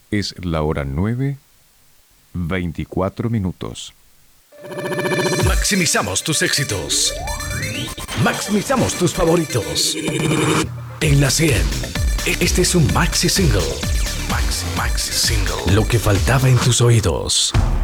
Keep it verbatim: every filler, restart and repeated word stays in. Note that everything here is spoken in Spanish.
Es la hora nueve, veinticuatro minutos. Maximizamos tus éxitos. Maximizamos tus favoritos. En la cien. Este es un maxi single. Maxi, maxi single. Lo que faltaba en tus oídos.